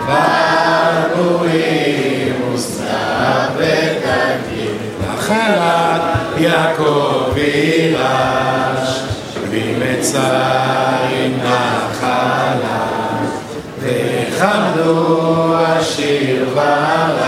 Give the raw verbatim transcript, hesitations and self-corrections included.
בגויים מוסתר ותגיד, נחלת יעקב יירש, ממצרים נחלה, וכבדו השיר ורש.